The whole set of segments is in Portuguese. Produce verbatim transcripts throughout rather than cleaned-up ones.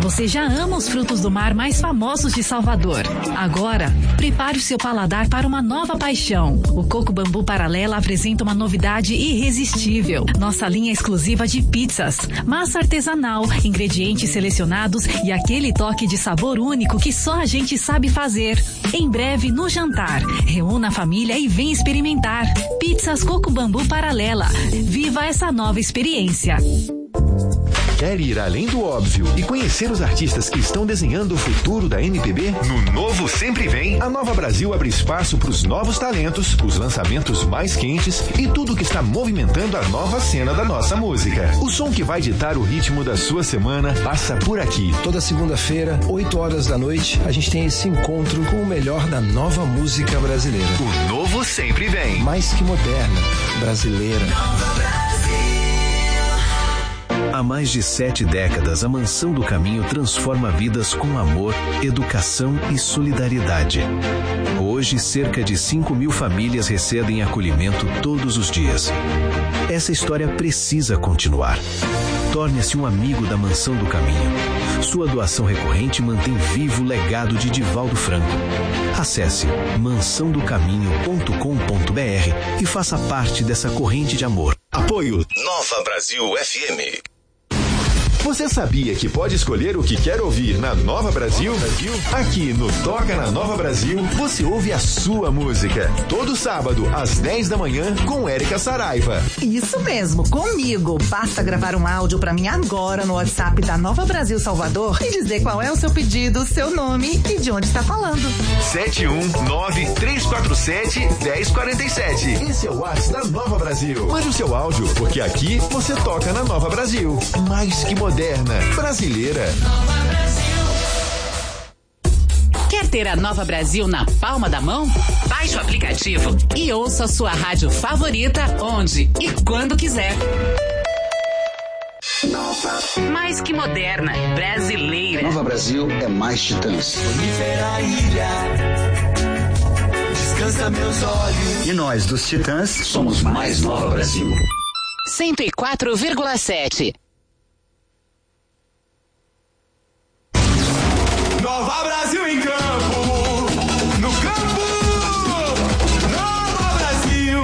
Você já ama os frutos do mar mais famosos de Salvador. Agora, prepare o seu paladar para uma nova paixão. O Coco Bambu Paralela apresenta uma novidade irresistível. Nossa linha exclusiva de pizzas, massa artesanal, ingredientes selecionados e aquele toque de sabor único que só a gente sabe fazer. Em breve no jantar, reúna a família e vem experimentar. Pizzas Coco Bambu Paralela. Viva essa nova experiência. Quer ir além do óbvio e conhecer os artistas que estão desenhando o futuro da M P B? No Novo Sempre Vem, a Nova Brasil abre espaço para os novos talentos, os lançamentos mais quentes e tudo que está movimentando a nova cena da nossa música. O som que vai ditar o ritmo da sua semana passa por aqui. Toda segunda-feira, oito horas da noite, a gente tem esse encontro com o melhor da nova música brasileira. O Novo Sempre Vem. Mais que moderna, brasileira. Nova Brasil. Há mais de sete décadas, a Mansão do Caminho transforma vidas com amor, educação e solidariedade. Hoje, cerca de cinco mil famílias recebem acolhimento todos os dias. Essa história precisa continuar. Torne-se um amigo da Mansão do Caminho. Sua doação recorrente mantém vivo o legado de Divaldo Franco. Acesse mansão do caminho ponto com ponto b r e faça parte dessa corrente de amor. Apoio Nova Brasil F M. Você sabia que pode escolher o que quer ouvir na Nova Brasil? Aqui no Toca na Nova Brasil, você ouve a sua música. Todo sábado, às dez da manhã, com Érica Saraiva. Isso mesmo, comigo. Basta gravar um áudio pra mim agora no WhatsApp da Nova Brasil Salvador e dizer qual é o seu pedido, seu nome e de onde está falando. sete um nove, três quatro sete, um zero quatro sete. Esse é o WhatsApp da Nova Brasil. Mande o seu áudio, porque aqui você toca na Nova Brasil. Mais que moderna, brasileira. Nova Brasil. Quer ter a Nova Brasil na palma da mão? Baixe o aplicativo e ouça a sua rádio favorita onde e quando quiser. Mais que moderna, brasileira. Nova Brasil é mais Titãs. Descansa meus olhos. E nós dos Titãs somos mais Nova Brasil. cento e quatro vírgula sete. Nova Brasil em campo, no campo, Nova Brasil.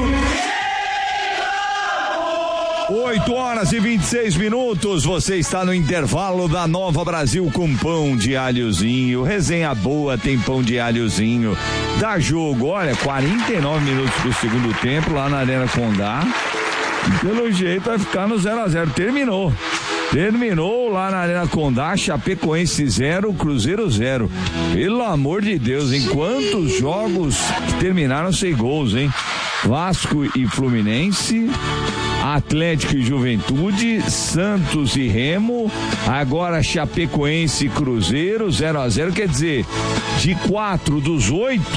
oito horas e vinte e seis minutos, você está no intervalo da Nova Brasil com pão de alhozinho, resenha boa, tem pão de alhozinho, dá jogo, olha, quarenta e nove minutos pro segundo tempo lá na Arena Condá, pelo jeito vai ficar no zero a zero, terminou. Terminou lá na Arena Condá, Chapecoense zero, Cruzeiro zero. Pelo amor de Deus, em quantos jogos terminaram sem gols, hein? Vasco e Fluminense, Atlético e Juventude, Santos e Remo, agora Chapecoense e Cruzeiro, zero a zero, quer dizer, de quatro dos oito...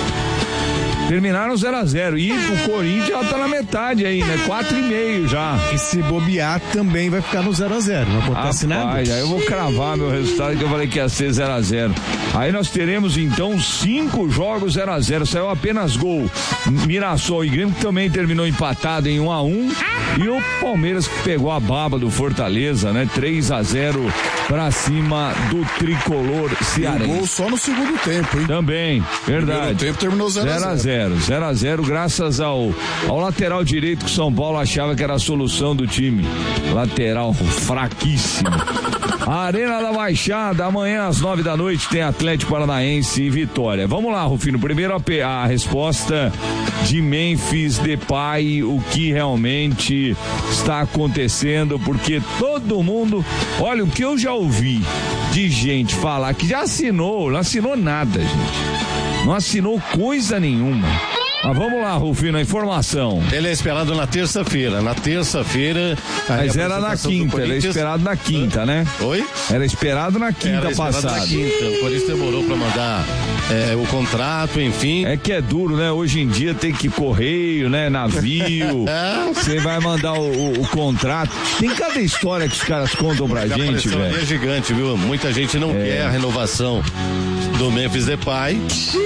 terminaram zero a zero. E o Corinthians já tá na metade aí, né? quatro e meio já. E se bobear, também vai ficar no zero a zero. Não acontece nada. Aí eu vou cravar meu resultado, que eu falei que ia ser zero a zero. Aí nós teremos então cinco jogos zero a zero. Saiu apenas gol Mirassol e Grêmio, que também terminou empatado em um a um. E o Palmeiras, que pegou a baba do Fortaleza, né? três a zero pra cima do tricolor cearense. Gol só no segundo tempo, hein? Também, verdade. No tempo terminou zero a zero. zero a zero, graças ao, ao lateral direito que o São Paulo achava que era a solução do time. Lateral fraquíssimo. A Arena da Baixada, amanhã às nove da noite tem Atlético Paranaense e Vitória. Vamos lá, Rufino. Primeiro a, a resposta de Memphis Depay, o que realmente está acontecendo, porque todo mundo, olha, o que eu já ouvi de gente falar que já assinou, não assinou nada, gente. Não assinou coisa nenhuma. Mas vamos lá, Rufino, a informação. Ele é esperado na terça-feira. Na terça-feira. Mas era na quinta, ele é esperado na quinta, né? Oi? Era esperado na quinta era esperado passada. Na quinta, o Corinthians demorou pra mandar é, o contrato, enfim. É que é duro, né? Hoje em dia tem que correio, né? Navio. Você vai mandar o, o, o contrato. Tem cada história que os caras contam pra a gente, velho. É gigante, viu? Muita gente não é. quer a renovação do Memphis Depay.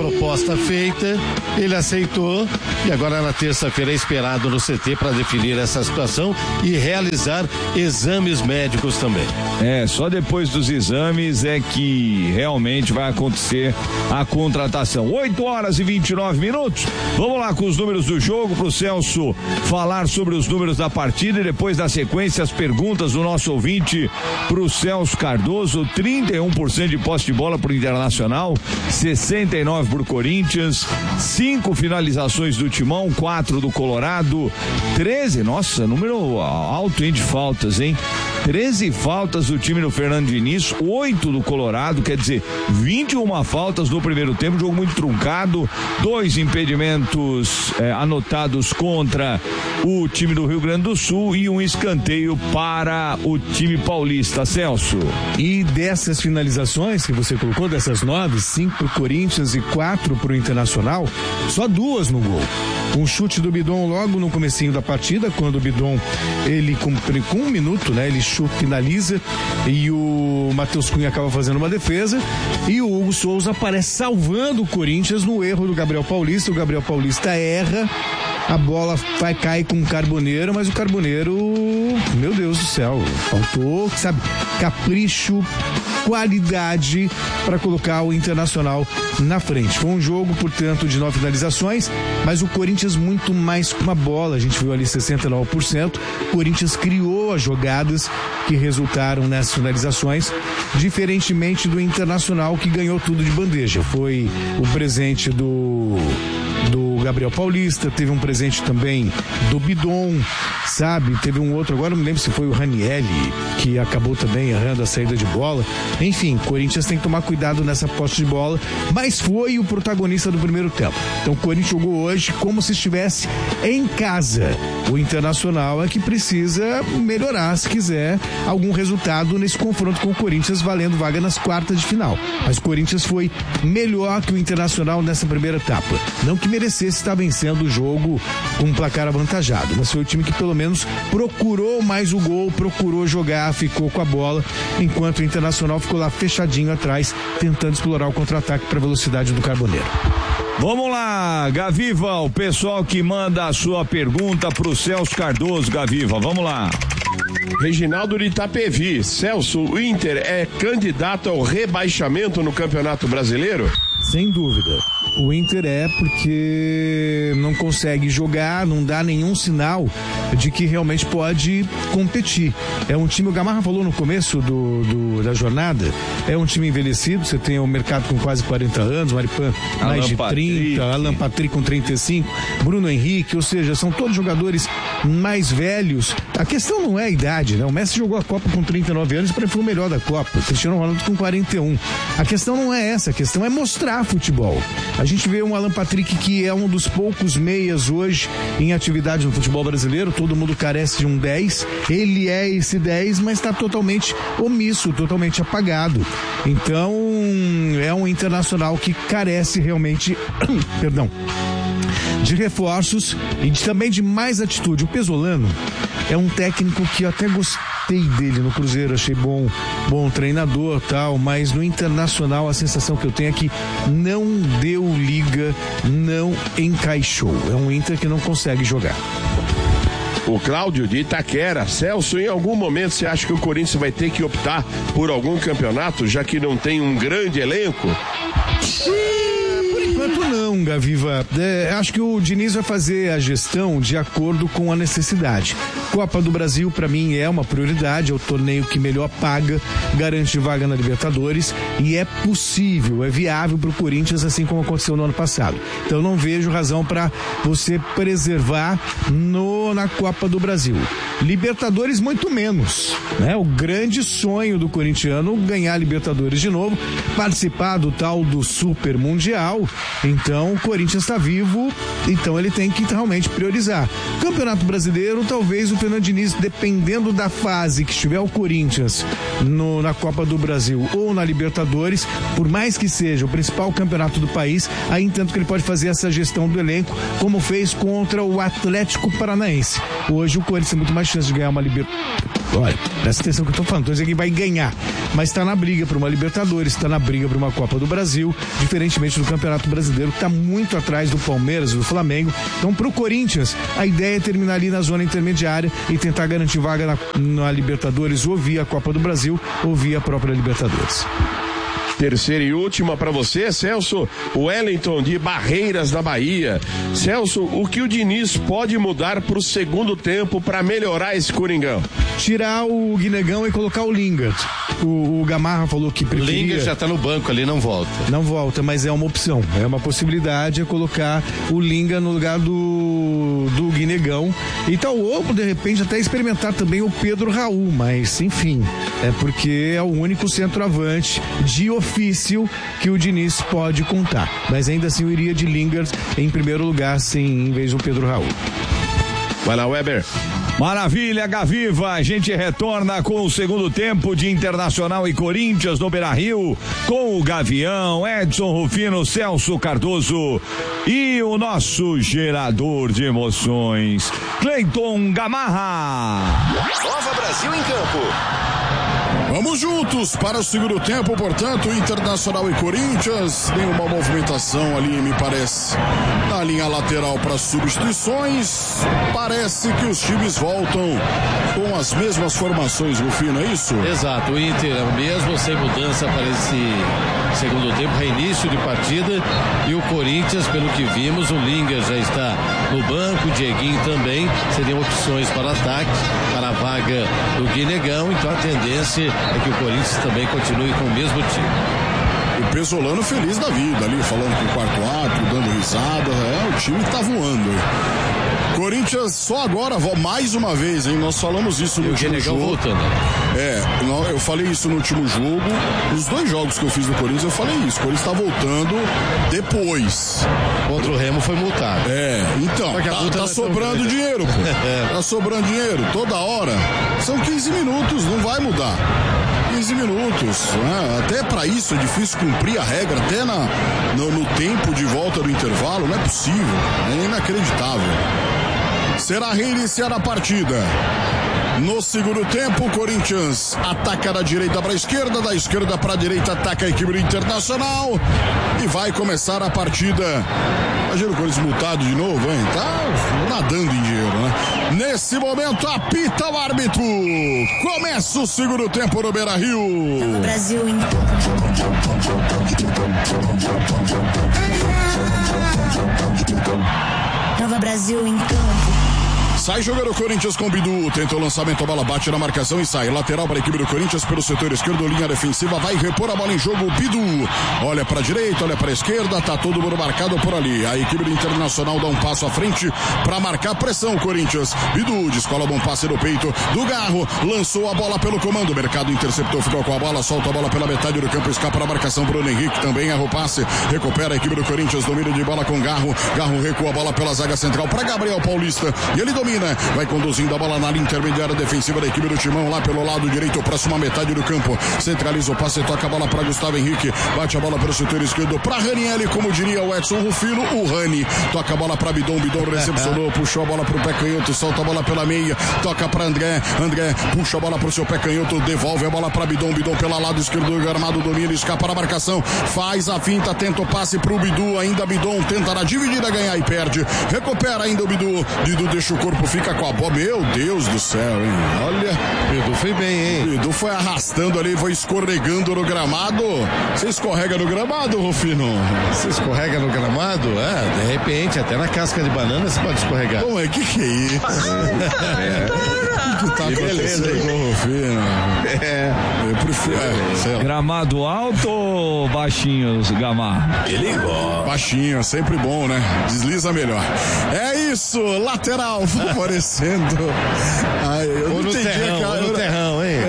proposta feita, ele aceitou e agora na terça-feira é esperado no C T para definir essa situação e realizar exames médicos também. É, só depois dos exames é que realmente vai acontecer a contratação. oito horas e vinte e nove minutos. Vamos lá com os números do jogo pro Celso falar sobre os números da partida e depois da sequência as perguntas do nosso ouvinte pro Celso Cardoso. Trinta e um por cento de posse de bola pro Internacional, sessenta e nove pro Corinthians, cinco finalizações do Timão, quatro do Colorado, treze, nossa, número alto, hein, de faltas, hein? treze faltas do time do Fernando Diniz, oito do Colorado, quer dizer, vinte e uma faltas no primeiro tempo, jogo muito truncado, dois impedimentos eh, anotados contra o time do Rio Grande do Sul e um escanteio para o time paulista. Celso. E dessas finalizações que você colocou, dessas nove, cinco pro Corinthians e quatro pro Internacional, só duas no gol. Um chute do Bidon logo no comecinho da partida, quando o Bidon, ele com, com um minuto, né, ele chuta, finaliza e o Matheus Cunha acaba fazendo uma defesa e o Hugo Souza aparece salvando o Corinthians no erro do Gabriel Paulista. O Gabriel Paulista erra, a bola vai cair com o Carboneiro, mas o Carboneiro, meu Deus do céu, faltou, sabe, capricho, qualidade para colocar o Internacional na frente. Foi um jogo, portanto, de nove finalizações, mas o Corinthians muito mais com a bola. A gente viu ali sessenta e nove por cento. O Corinthians criou as jogadas que resultaram nessas finalizações, diferentemente do Internacional, que ganhou tudo de bandeja. Foi o presente do do Gabriel Paulista, teve um presente também do Bidon, sabe? Teve um outro, agora não me lembro se foi o Ranieri, que acabou também errando a saída de bola. Enfim, Corinthians tem que tomar cuidado nessa posse de bola, mas foi o protagonista do primeiro tempo. Então o Corinthians jogou hoje como se estivesse em casa. O Internacional é que precisa melhorar se quiser algum resultado nesse confronto com o Corinthians, valendo vaga nas quartas de final. Mas o Corinthians foi melhor que o Internacional nessa primeira etapa. Não que merecesse estar vencendo o jogo com um placar avantajado, mas foi o time que pelo menos procurou mais o gol, procurou jogar, ficou com a bola, enquanto o Internacional ficou lá fechadinho atrás, tentando explorar o contra-ataque para a velocidade do Carboneiro. Vamos lá, Gaviva, o pessoal que manda a sua pergunta pro Celso Cardoso. Gaviva, vamos lá. Reginaldo de Itapevi. Celso, o Inter é candidato ao rebaixamento no Campeonato Brasileiro? Sem dúvida. O Inter é, porque não consegue jogar, não dá nenhum sinal de que realmente pode competir. É um time, o Gamarra falou no começo do, do, da jornada, é um time envelhecido, você tem o mercado com quase quarenta anos, Maripan mais de trinta, Alan Patrick com trinta e cinco, Bruno Henrique, ou seja, são todos jogadores mais velhos. A questão não é a idade, né? O Messi jogou a Copa com trinta e nove anos e para mim foi o melhor da Copa. O Cristiano Ronaldo com quarenta e um. A questão não é essa, a questão é mostrar futebol. A gente vê um Alan Patrick que é um dos poucos meias hoje em atividade no futebol brasileiro, todo mundo carece de um dez, ele é esse dez, mas está totalmente omisso, totalmente apagado. Então, é um Internacional que carece realmente, perdão, de reforços e de, também de mais atitude. O Pesolano é um técnico que eu até gostei dele no Cruzeiro, achei bom, bom treinador, tal, mas no Internacional a sensação que eu tenho é que não deu liga, não encaixou. É um Inter que não consegue jogar. O Cláudio de Itaquera. Celso, em algum momento você acha que o Corinthians vai ter que optar por algum campeonato, já que não tem um grande elenco? Por enquanto não, Gaviva. É, acho que o Diniz vai fazer a gestão de acordo com a necessidade. Copa do Brasil, para mim, é uma prioridade, é o torneio que melhor paga, garante vaga na Libertadores e é possível, é viável para o Corinthians, assim como aconteceu no ano passado. Então não vejo razão para você preservar no, na Copa do Brasil. Libertadores muito menos, né? O grande sonho do corintiano ganhar a Libertadores de novo, participar do tal do Super Mundial. Então o Corinthians está vivo, então ele tem que realmente priorizar. Campeonato Brasileiro, talvez o Fernando Diniz, dependendo da fase que estiver o Corinthians no, na Copa do Brasil ou na Libertadores, por mais que seja o principal campeonato do país, aí entendo que ele pode fazer essa gestão do elenco, como fez contra o Atlético Paranaense. Hoje o Corinthians tem muito mais chance de ganhar uma Libertadores. Olha, presta atenção no que eu tô falando, tô dizendo que vai ganhar, mas está na briga para uma Libertadores, está na briga para uma Copa do Brasil, diferentemente do Campeonato Brasileiro, que está muito atrás do Palmeiras e do Flamengo. Então, pro Corinthians, a ideia é terminar ali na zona intermediária e tentar garantir vaga na, na Libertadores, ou via Copa do Brasil, ou via a própria Libertadores. Terceira e última para você, Celso. Wellington de Barreiras da Bahia. Celso, o que o Diniz pode mudar para o segundo tempo para melhorar esse Coringão? Tirar o Guinegão e colocar o Lingard. O, o Gamarra falou que preferia... O Lingard já tá no banco ali, não volta. Não volta, mas é uma opção. É uma possibilidade, é colocar o Lingard no lugar do, do Guinegão. Então, ou de repente até experimentar também o Pedro Raul, mas enfim, é porque é o único centroavante de ofício que o Diniz pode contar. Mas ainda assim eu iria de Lingard em primeiro lugar, sim, em vez do Pedro Raul. Vai lá, Weber. Maravilha, Gaviva, a gente retorna com o segundo tempo de Internacional e Corinthians no Beira-Rio, com o Gavião, Edson Rufino, Celso Cardoso e o nosso gerador de emoções, Cleiton Gamarra. Nova Brasil em campo. Vamos juntos para o segundo tempo, portanto, Internacional e Corinthians. Nenhuma movimentação ali, me parece, na linha lateral para substituições. Parece que os times voltam com as mesmas formações, Rufino, é isso? Exato, o Inter é o mesmo, sem mudança para esse segundo tempo, reinício de partida. E o Corinthians, pelo que vimos, o Lingard já está no banco, o Dieguinho também. Seriam opções para ataque, para a vaga do Guinegão. Então a tendência é que o Corinthians também continue com o mesmo time. O Pesolano feliz da vida ali, falando com o quarto árbitro, dando risada. É, o time tá voando. Corinthians só agora, mais uma vez, hein? Nós falamos isso no último jogo. Voltando. É, eu falei isso no último jogo. Nos dois jogos que eu fiz do Corinthians, eu falei isso. O Corinthians tá voltando depois. Contra o Remo foi multado. É, então, tá, tá sobrando dinheiro, pô. É. Tá sobrando dinheiro toda hora. São quinze minutos, não vai mudar. quinze minutos, né? Até pra isso é difícil cumprir a regra, até na, no, no tempo de volta do intervalo, não é possível, é inacreditável. Será reiniciar a partida. No segundo tempo, o Corinthians ataca da direita para a esquerda, da esquerda para a direita ataca a equipe do Internacional e vai começar a partida. Imagina o Corinthians multado de novo, hein? Tá nadando em dinheiro, né? Nesse momento, apita o árbitro. Começa o segundo tempo no Beira-Rio. Brasil em Nova Brasil em campo. Sai jogando o Corinthians com o Bidu, tenta o lançamento, a bola bate na marcação e sai. Lateral para a equipe do Corinthians pelo setor esquerdo, linha defensiva, vai repor a bola em jogo, o Bidu. Olha para a direita, olha para a esquerda, tá todo mundo marcado por ali. A equipe do Internacional dá um passo à frente para marcar pressão, Corinthians. Bidu descola bom passe no peito do Garro, lançou a bola pelo comando, o Mercado interceptou, ficou com a bola, solta a bola pela metade do campo, escapa na marcação, Bruno Henrique também erra o passe, recupera a equipe do Corinthians, domínio de bola com Garro, Garro recua a bola pela zaga central para Gabriel Paulista e ele domina. Vai conduzindo a bola na linha intermediária defensiva da equipe do Timão, lá pelo lado direito, próxima metade do campo, centraliza o passe, toca a bola para Gustavo Henrique, bate a bola pelo setor esquerdo para Ranieri, como diria o Edson Rufino, o Rani, toca a bola para Bidon, Bidon recepcionou, puxou a bola para o pé canhoto, solta a bola pela meia, toca para André, André puxa a bola para o seu pé canhoto, devolve a bola para Bidon, Bidon pela lado esquerdo do gramado, domina, escapa na marcação, faz a finta, tenta o passe para o Bidu, ainda Bidon tenta na dividida ganhar e perde, recupera ainda o Bidu, Bidu deixa o corpo, fica com a bola, meu Deus do céu, hein? Olha, Bidu foi bem, hein? Bidu foi arrastando ali, foi escorregando no gramado. Você escorrega no gramado, Rufino? Você escorrega no gramado? É, de repente, até na casca de banana você pode escorregar. Bom, é que que é isso? É. O que tá acontecendo com o Rufino? É, eu prefiro, é, sei lá. Gramado alto ou baixinho, Gamar? Ele gosta. Baixinho, é sempre bom, né? Desliza melhor. É isso, lateral favorecendo. Ai, eu Ou não no entendi, terrão, cara. ou no terrão, hein? Eu não,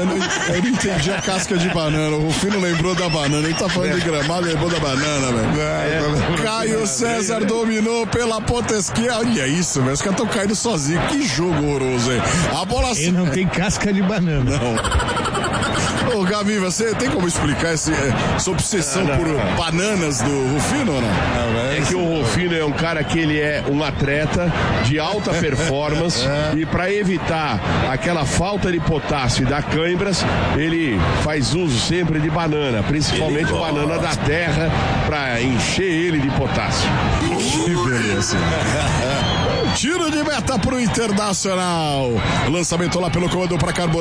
Eu não entendi a casca de banana. O Rufino lembrou da banana. Ele tá falando de Gramado, lembrou da banana, velho. É. Caio César dominou pela ponta esquerda. Olha isso, velho. Os caras estão caindo sozinhos. Que jogo horroroso, hein? A bola... Ele não tem casca de banana. Não. Ô, Gabi, você tem como explicar esse, essa obsessão não, não, por não. bananas do Rufino ou não? não é que o Rufino é um cara que ele é um atleta de alta performance é. e para evitar aquela falta de potássio e da cãibras, ele faz uso sempre de banana, principalmente banana da terra, para encher ele de potássio. Que beleza. Tiro de meta pro Internacional. Lançamento lá pelo comando para Carbono.